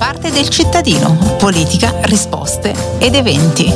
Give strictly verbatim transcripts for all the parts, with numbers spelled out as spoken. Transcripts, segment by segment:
parte del cittadino, politica, risposte ed eventi.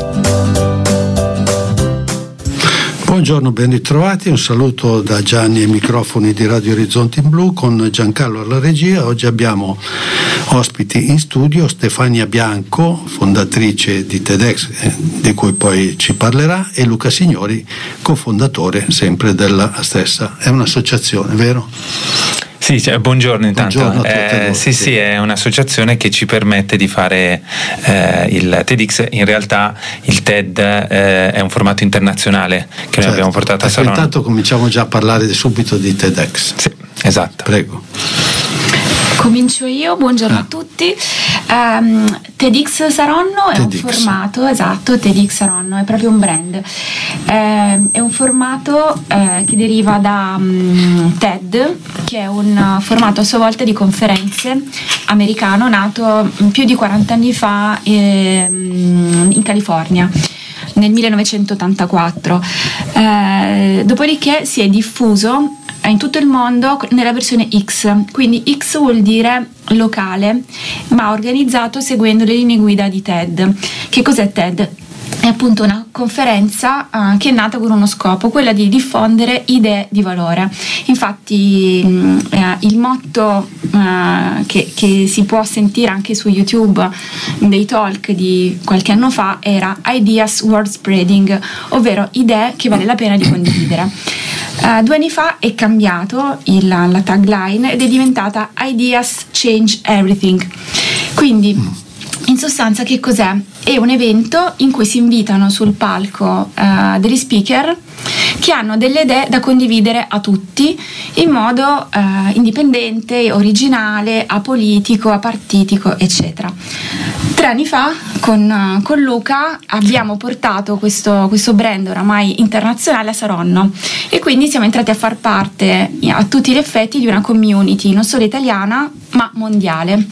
Buongiorno, ben ritrovati, un saluto da Gianni ai microfoni di Radio Orizzonti in Blu con Giancarlo alla regia. Oggi abbiamo ospiti in studio Stefania Bianco, fondatrice di TEDx, eh, di cui poi ci parlerà, e Luca Signori, cofondatore sempre della stessa. È un'associazione, vero? Sì, cioè, buongiorno intanto. Buongiorno a tutte eh, voi. sì, sì, è un'associazione che ci permette di fare eh, il TEDx. In realtà il TED eh, è un formato internazionale che certo. noi abbiamo portato a Saronno. Intanto cominciamo già a parlare subito di TEDx. Sì, esatto. Prego. Comincio io, buongiorno ah. a tutti. Um, TEDx Saronno è TEDx. un formato, esatto, TEDx Saronno è proprio un brand. Eh, è un formato eh, che deriva da um, TED, che è un formato a sua volta di conferenze americano, nato più di quaranta anni fa eh, in California, nel millenovecentottantaquattro. Eh, dopodiché si è diffuso in tutto il mondo nella versione X, quindi X vuol dire locale, ma organizzato seguendo le linee guida di TED. Che cos'è TED? È appunto una conferenza uh, che è nata con uno scopo, quella di diffondere idee di valore. Infatti mh, eh, il motto uh, che, che si può sentire anche su YouTube dei talk di qualche anno fa era Ideas World Spreading, ovvero idee che vale la pena di condividere. Uh, due anni fa è cambiato il, la tagline ed è diventata Ideas Change Everything. Quindi in sostanza che cos'è? È un evento in cui si invitano sul palco uh, degli speaker che hanno delle idee da condividere a tutti in modo uh, indipendente, originale, apolitico, apartitico, eccetera. Tre anni fa con, uh, con Luca abbiamo portato questo, questo brand oramai internazionale a Saronno e quindi siamo entrati a far parte a tutti gli effetti di una community non solo italiana ma mondiale.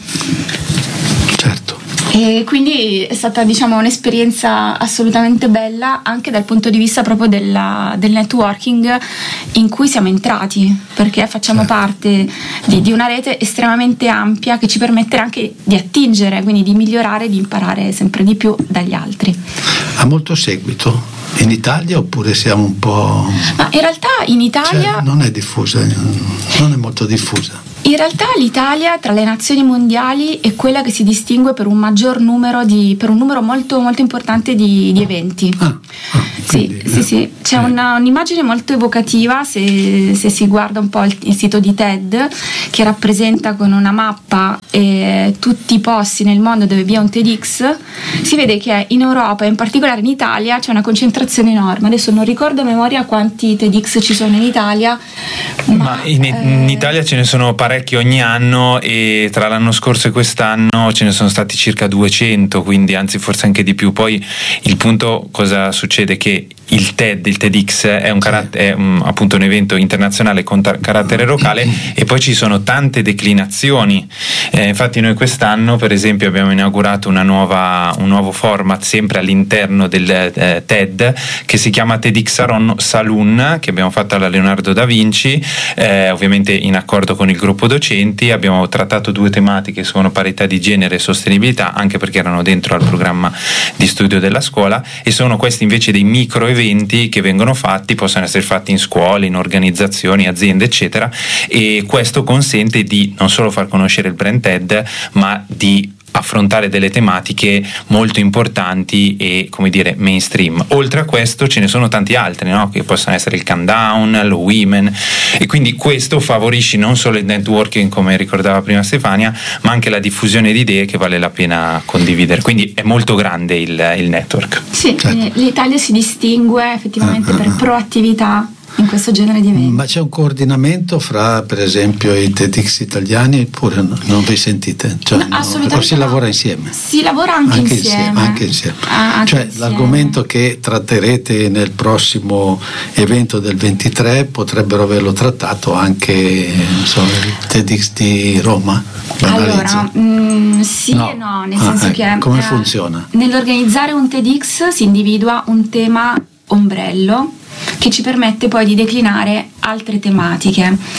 Certo. E quindi è stata, diciamo, un'esperienza assolutamente bella anche dal punto di vista proprio della, del networking in cui siamo entrati, perché facciamo certo. parte di, di una rete estremamente ampia che ci permette anche di attingere, quindi di migliorare e di imparare sempre di più dagli altri. Ha molto seguito in Italia oppure siamo un po'... Ma in realtà in Italia... Cioè, non è diffusa, non è molto diffusa. In realtà l'Italia tra le nazioni mondiali è quella che si distingue per un maggior numero di per un numero molto molto importante di, di eventi. Ah, ah, quindi, sì, sì, sì, c'è eh. una, un'immagine molto evocativa se, se si guarda un po' il, il sito di TED, che rappresenta con una mappa eh, tutti i posti nel mondo dove vi è un TEDx. Si vede che in Europa e in particolare in Italia c'è una concentrazione enorme. Adesso non ricordo a memoria quanti TEDx ci sono in Italia, ma, ma in, eh, in Italia ce ne sono parecchi ogni anno e tra l'anno scorso e quest'anno ce ne sono stati circa duecento, quindi anzi forse anche di più. Poi il punto cosa succede? Che il TED, il TEDx è un, carat- è un appunto un evento internazionale con ta- carattere locale e poi ci sono tante declinazioni. Eh, infatti noi quest'anno per esempio abbiamo inaugurato una nuova, un nuovo format sempre all'interno del eh, TED che si chiama TEDx Saronno Saloon, che abbiamo fatto alla Leonardo da Vinci, eh, ovviamente in accordo con il gruppo docenti. Abbiamo trattato due tematiche, sono parità di genere e sostenibilità, anche perché erano dentro al programma di studio della scuola, e sono questi invece dei micro eventi che vengono fatti, possono essere fatti in scuole, in organizzazioni, aziende eccetera, e questo consente di non solo far conoscere il brand TED ma di affrontare delle tematiche molto importanti e, come dire, mainstream. Oltre a questo ce ne sono tanti altri, no? Che possono essere il countdown, lo women, e quindi questo favorisce non solo il networking, come ricordava prima Stefania, ma anche la diffusione di idee che vale la pena condividere. Quindi è molto grande il, il network. Sì, certo. L'Italia si distingue effettivamente per proattività in questo genere di eventi. Ma c'è un coordinamento fra, per esempio, i TEDx italiani, oppure no, non vi sentite? Cioè, no, no, assolutamente o si no. lavora insieme? Si lavora anche, anche insieme. insieme. Anche insieme. Ah, anche cioè insieme. L'argomento che tratterete nel prossimo evento del ventitré potrebbero averlo trattato anche so, il TEDx di Roma? Allora, mh, sì no. e no, nel ah, senso eh, che come eh, funziona? Nell'organizzare un TEDx si individua un tema ombrello che ci permette poi di declinare altre tematiche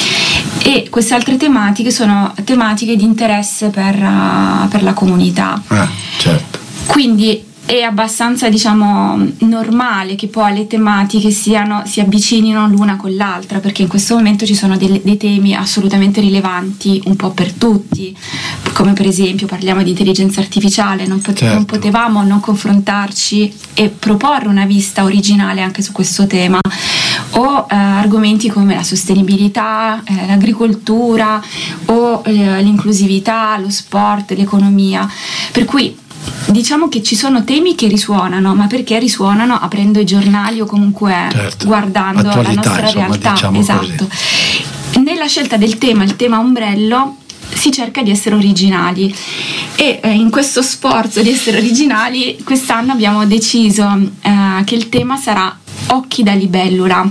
e queste altre tematiche sono tematiche di interesse per, uh, per la comunità. Ah, certo. Quindi è abbastanza, diciamo, normale che poi le tematiche siano, si avvicinino l'una con l'altra, perché in questo momento ci sono dei, dei temi assolutamente rilevanti un po' per tutti, come per esempio parliamo di intelligenza artificiale, non, pot- certo. non potevamo non confrontarci e proporre una vista originale anche su questo tema, o eh, argomenti come la sostenibilità, eh, l'agricoltura o eh, l'inclusività, lo sport, l'economia, per cui diciamo che ci sono temi che risuonano, ma perché risuonano aprendo i giornali o comunque certo. guardando Attualità, la nostra insomma, realtà. diciamo esatto. così. Nella scelta del tema, il tema ombrello, si cerca di essere originali e eh, in questo sforzo di essere originali quest'anno abbiamo deciso eh, che il tema sarà Occhi da libellula.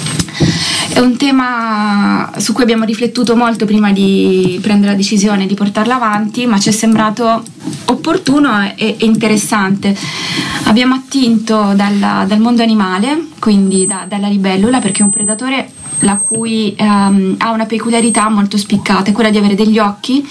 È un tema su cui abbiamo riflettuto molto prima di prendere la decisione di portarlo avanti, ma ci è sembrato opportuno e, e interessante. Abbiamo attinto dal, dal mondo animale, quindi da, dalla libellula, perché è un predatore la cui ehm, ha una peculiarità molto spiccata, è quella di avere degli occhi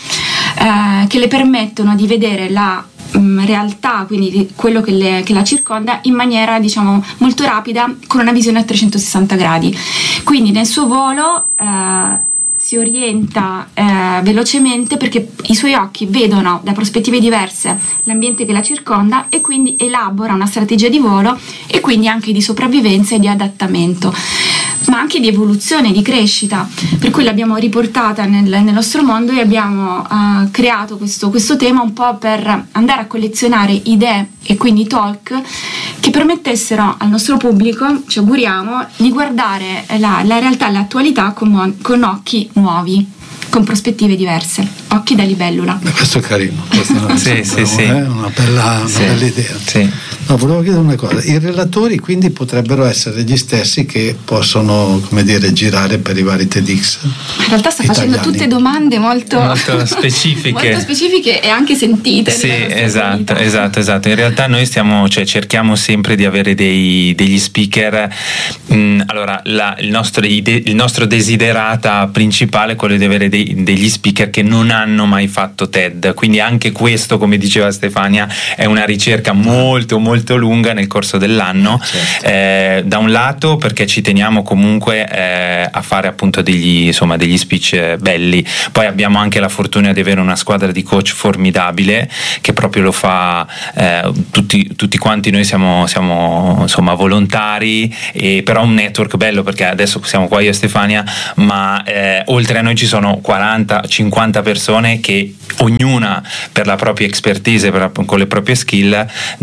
eh, che le permettono di vedere la mh, realtà, quindi quello che, le, che la circonda, in maniera, diciamo, molto rapida, con una visione a trecentosessanta gradi. Quindi nel suo volo eh, si orienta eh, velocemente, perché i suoi occhi vedono da prospettive diverse l'ambiente che la circonda e quindi elabora una strategia di volo e quindi anche di sopravvivenza e di adattamento, ma anche di evoluzione, di crescita, per cui l'abbiamo riportata nel, nel nostro mondo e abbiamo uh, creato questo, questo tema un po' per andare a collezionare idee e quindi talk che permettessero al nostro pubblico, ci auguriamo, di guardare la, la realtà e l'attualità con, con occhi nuovi, con prospettive diverse, occhi da libellula. Beh, questo è carino, questo è una, sì, sì, sì. Eh, una, bella, una sì. bella idea. Sì. No, volevo chiedere una cosa, i relatori quindi potrebbero essere gli stessi che possono, come dire, girare per i vari TEDx? In realtà sta italiani. facendo tutte domande molto, molto specifiche molto specifiche e anche sentite. Sì, esatto, esatto, esatto. In realtà noi stiamo, cioè, cerchiamo sempre di avere dei, degli speaker. Mm, allora, la, il, nostro, il nostro desiderata principale è quello di avere dei, degli speaker che non hanno mai fatto TED, quindi anche questo, come diceva Stefania, è una ricerca molto molto lunga nel corso dell'anno. Certo. Eh, da un lato perché ci teniamo comunque eh, a fare appunto degli, insomma, degli speech belli, poi abbiamo anche la fortuna di avere una squadra di coach formidabile che proprio lo fa, eh, tutti, tutti quanti noi siamo, siamo insomma volontari, e però un network bello, perché adesso siamo qua io e Stefania, ma eh, oltre a noi ci sono quaranta cinquanta persone che ognuna per la propria expertise, per, con le proprie skill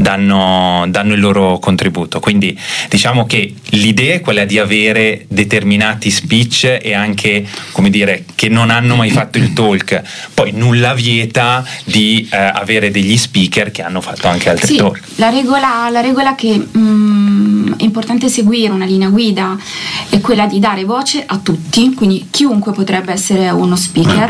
danno, danno il loro contributo. Quindi diciamo che l'idea è quella di avere determinati speech e anche, come dire, che non hanno mai fatto il talk, poi nulla vieta di eh, avere degli speaker che hanno fatto anche altri sì, talk. La regola, la regola che mh, è importante seguire, una linea guida, è quella di dare voce a tutti, quindi chiunque potrebbe essere uno speaker.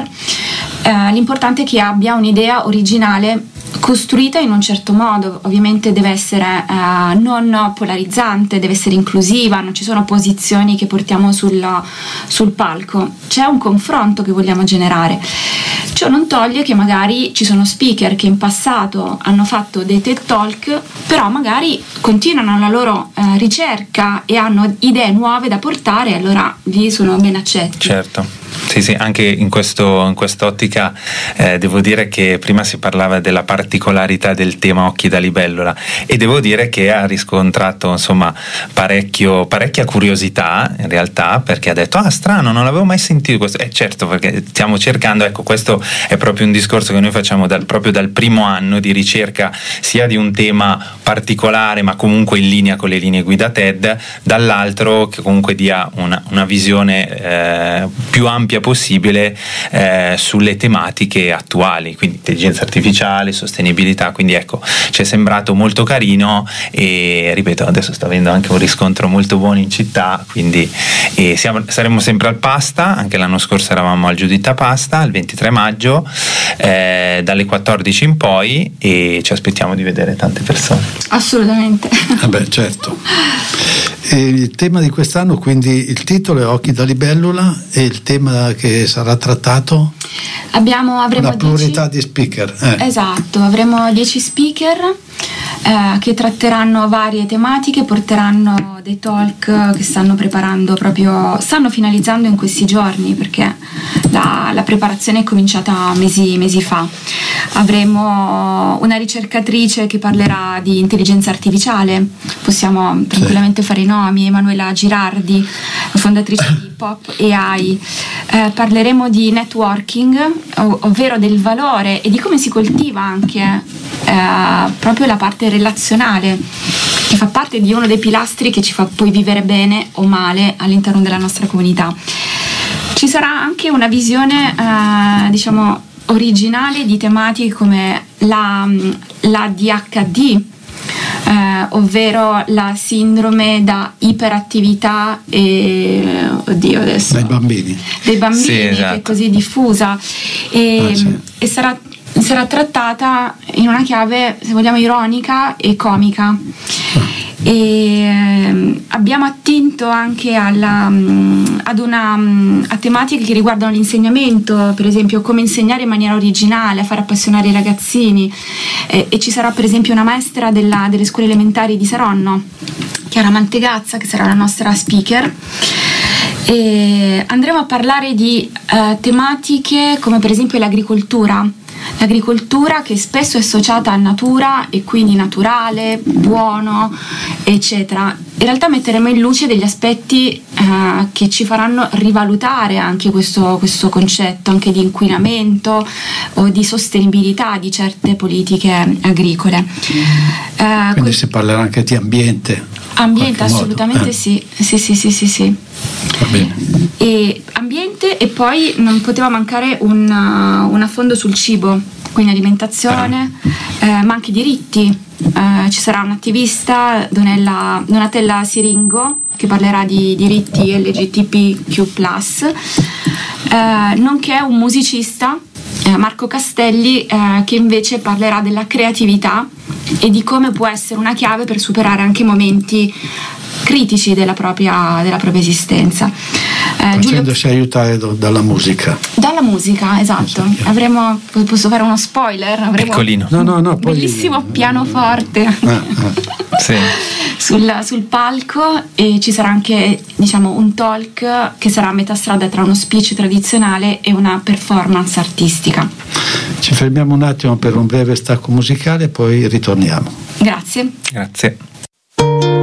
Eh, l'importante è che abbia un'idea originale costruita in un certo modo, ovviamente deve essere eh, non polarizzante, deve essere inclusiva, non ci sono posizioni che portiamo sul, sul palco, c'è un confronto che vogliamo generare. Ciò non toglie che magari ci sono speaker che in passato hanno fatto dei TED Talk, però magari continuano la loro eh, ricerca e hanno idee nuove da portare, e allora lì sono ben accetti. Certo. Sì, sì, anche in, questo, in quest'ottica eh, devo dire che prima si parlava della particolarità del tema Occhi da libellula, e devo dire che ha riscontrato, insomma, parecchio, parecchia curiosità in realtà, perché ha detto ah strano, non l'avevo mai sentito questo. Eh certo, perché stiamo cercando, ecco, questo è proprio un discorso che noi facciamo dal, proprio dal primo anno di ricerca, sia di un tema particolare ma comunque in linea con le linee guida TED, dall'altro che comunque dia una, una visione eh, più ampia possibile eh, sulle tematiche attuali, quindi intelligenza artificiale, sostenibilità. Quindi ecco, ci è sembrato molto carino, e ripeto, adesso sta avendo anche un riscontro molto buono in città, quindi e siamo, saremo sempre al Pasta. Anche l'anno scorso eravamo al Giuditta Pasta il ventitré maggio eh, dalle quattordici in poi, e ci aspettiamo di vedere tante persone. Assolutamente. Vabbè, certo. E il tema di quest'anno, quindi il titolo è Occhi da libellula, e il tema che sarà trattato? Abbiamo, avremo una pluralità dieci... di speaker. Eh. Esatto, avremo dieci speaker eh, che tratteranno varie tematiche, porteranno dei talk che stanno preparando proprio, stanno finalizzando in questi giorni, perché la, la preparazione è cominciata mesi, mesi fa. Avremo una ricercatrice che parlerà di intelligenza artificiale, possiamo tranquillamente sì. fare i nomi, Emanuela Girardi, fondatrice di Pop A I. Eh, parleremo di networking, ov- ovvero del valore e di come si coltiva anche eh, proprio la parte relazionale, che fa parte di uno dei pilastri che ci fa poi vivere bene o male all'interno della nostra comunità. Ci sarà anche una visione eh, diciamo originale di tematiche come la, la D H D, eh, ovvero la sindrome da iperattività e oddio adesso dai bambini dei bambini sì, esatto. che è così diffusa e, ah, sì. e sarà, sarà trattata in una chiave, se vogliamo, ironica e comica. ah. E eh, abbiamo attinto anche alla, um, ad una, um, a tematiche che riguardano l'insegnamento, per esempio come insegnare in maniera originale, a far appassionare i ragazzini, e, e ci sarà per esempio una maestra della, delle scuole elementari di Saronno, Chiara Mantegazza, che sarà la nostra speaker. E andremo a parlare di uh, tematiche come per esempio l'agricoltura. L'agricoltura che spesso è associata a natura e quindi naturale, buono, eccetera. In realtà metteremo in luce degli aspetti eh, che ci faranno rivalutare anche questo, questo concetto, anche di inquinamento o di sostenibilità di certe politiche agricole. Eh, quindi que- si parlerà anche di ambiente. Ambiente, assolutamente eh. sì. Sì, sì, sì, sì, sì. Va bene. E ambiente, e poi non poteva mancare un, un affondo sul cibo, quindi alimentazione, eh. Eh, ma anche diritti. Eh, ci sarà un'attivista, Donella, Donatella Siringo, che parlerà di diritti L G B T Q plus, eh, nonché un musicista, eh, Marco Castelli, eh, che invece parlerà della creatività e di come può essere una chiave per superare anche momenti critici della propria, della propria esistenza. Eh, Facendosi Giulio... aiutare do, dalla musica. Dalla musica, esatto. Avremo, posso fare uno spoiler? Avremo Piccolino. No, no, no, poi... bellissimo pianoforte ah, ah. Sì. sul, sul palco, e ci sarà anche, diciamo, un talk che sarà a metà strada tra uno speech tradizionale e una performance artistica. Ci fermiamo un attimo per un breve stacco musicale, poi ritorniamo. Grazie. Grazie.